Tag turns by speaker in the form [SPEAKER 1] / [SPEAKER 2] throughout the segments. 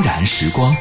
[SPEAKER 1] 然时光。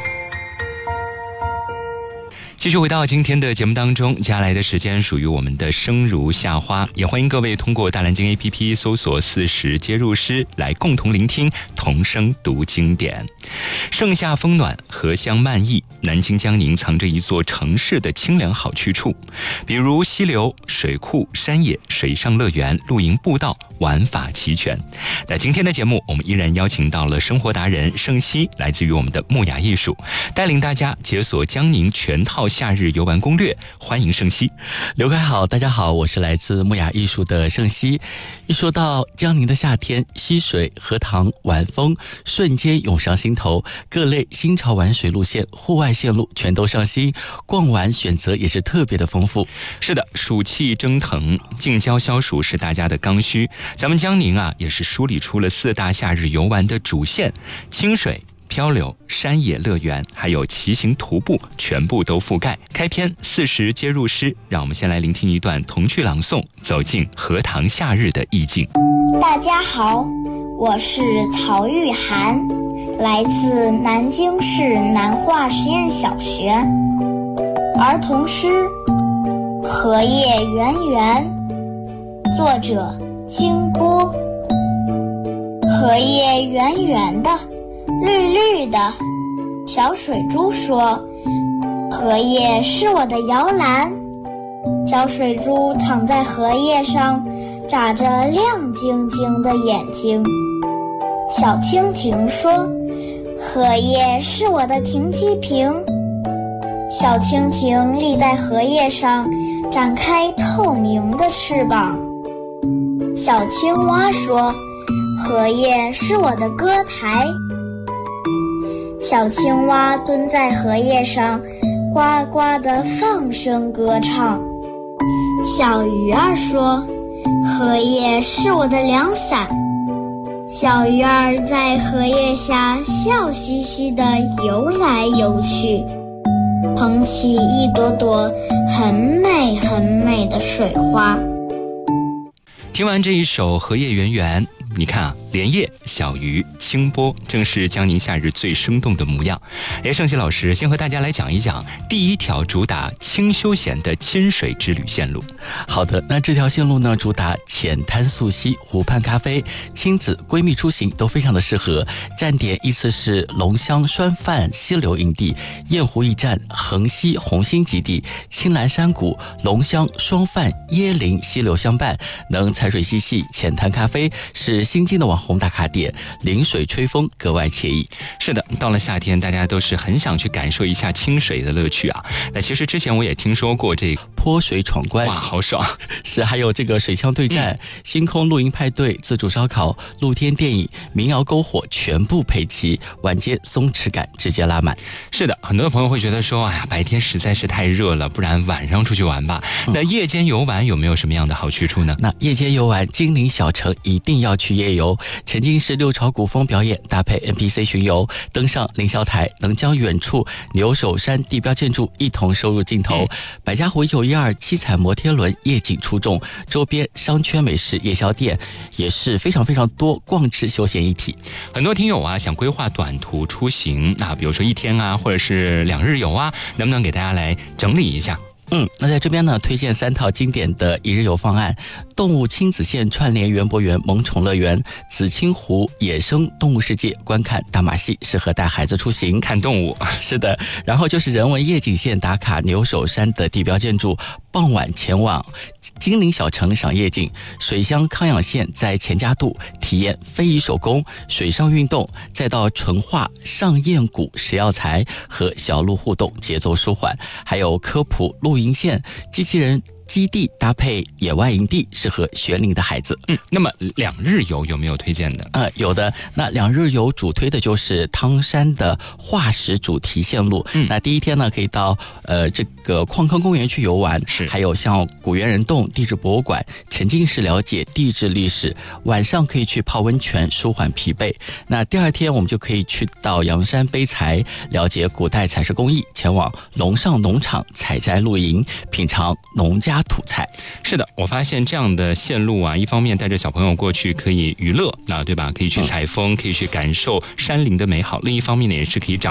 [SPEAKER 1] 继续回到今天的节目当中，接下来的时间属于我们的生如夏花，也欢迎各位通过大蓝鲸 APP 搜索40接入诗来共同聆听童声读经典。盛夏风暖，荷香漫溢，南京江宁藏着一座城市的清凉好去处，比如溪流、水库、山野、水上乐园、露营步道，玩法齐全。那今天的节目我们依然邀请到了生活达人盛希，来自于我们的木雅艺术，带领大家解锁江宁全套夏日游玩攻略。欢迎盛希。
[SPEAKER 2] 刘开好，大家好，我是来自木雅艺术的盛希。一说到江宁的夏天，溪水、荷塘、晚风瞬间涌上心头，各类新潮玩水路线、户外线路全都上新，逛玩选择也是特别的丰富。
[SPEAKER 1] 是的，暑气蒸腾，近郊消暑是大家的刚需。咱们江宁也是梳理出了4大夏日游玩的主线，清水、漂流、山野乐园还有骑行徒步全部都覆盖。开篇40接入诗，让我们先来聆听一段童趣朗诵，走进荷塘夏日的意境。
[SPEAKER 3] 大家好，我是曹玉涵，来自南京市南华实验小学。儿童诗《荷叶圆圆》，作者金波。荷叶圆圆的，绿绿的，小水珠说，荷叶是我的摇篮。小水珠躺在荷叶上，眨着亮晶晶的眼睛。小蜻蜓说，荷叶是我的停机坪。小蜻蜓立在荷叶上，展开透明的翅膀。小青蛙说，荷叶是我的歌台。小青蛙蹲在荷叶上，呱呱地放声歌唱。小鱼儿说，荷叶是我的凉伞。小鱼儿在荷叶下笑嘻嘻地游来游去，捧起一朵朵很美很美的水花。
[SPEAKER 1] 听完这一首《荷叶圆圆》，你看莲叶、小鱼、清波，正是江宁夏日最生动的模样。盛希老师先和大家来讲一讲第一条主打轻休闲的亲水之旅线路。
[SPEAKER 2] 好的，那这条线路呢，主打浅滩溯溪、湖畔咖啡，亲子闺蜜出行都非常的适合。站点依次是龙乡栓泛溪流营地、雁湖驿站、横溪红星基地、青蓝山谷、龙乡双泛椰林溪流相伴，能踩水嬉戏、浅滩咖啡，是新进的网红打卡点，临水吹风格外惬意。
[SPEAKER 1] 是的，到了夏天，大家都是很想去感受一下清水的乐趣啊。那其实之前我也听说过这个
[SPEAKER 2] 泼水闯关，
[SPEAKER 1] 哇，好爽！
[SPEAKER 2] 是，还有这个水枪对战、星空露营派对、自助烧烤、露天电影、民谣篝火全部配齐，晚间松弛感直接拉满。
[SPEAKER 1] 是的，很多朋友会觉得说，哎呀，白天实在是太热了，不然晚上出去玩吧。那夜间游玩有没有什么样的好去处呢？
[SPEAKER 2] 那夜间游玩，金陵小城一定要去夜游。沉浸式六朝古风表演搭配 NPC 巡游，登上凌霄台，能将远处牛首山地标建筑一同收入镜头。百家湖112七彩摩天轮夜景出众，周边商圈美食夜宵店也是非常非常多，逛吃休闲一体。
[SPEAKER 1] 很多听友想规划短途出行，比如说1天或者是2日游能不能给大家来整理一下？
[SPEAKER 2] 那在这边呢，推荐3套经典的1日游方案：动物亲子线串联园博园萌宠乐园、紫青湖野生动物世界观看大马戏，适合带孩子出行
[SPEAKER 1] 看动物。
[SPEAKER 2] 是的，然后就是人文夜景线打卡牛首山的地标建筑，傍晚前往金陵小城赏夜景，水乡康养线在钱家渡体验非遗手工、水上运动，再到淳化上堰谷食药材和小鹿互动，节奏舒缓，还有科普露营线、机器人基地搭配野外营地，适合学龄的孩子。
[SPEAKER 1] 那么2日游有没有推荐的？
[SPEAKER 2] 有的。那2日游主推的就是汤山的化石主题线路。那第一天呢，可以到这个矿坑公园去游玩，
[SPEAKER 1] 是，
[SPEAKER 2] 还有像古猿人洞地质博物馆，沉浸式了解地质历史。晚上可以去泡温泉，舒缓疲惫。那第2天我们就可以去到阳山碑材，了解古代采石工艺，前往龙上农场采摘露营，品尝农家土菜。
[SPEAKER 1] 是的，我发现这样的线路一方面带着小朋友过去可以娱乐，对吧？可以去采风，可以去感受山林的美好；另一方面呢，也是可以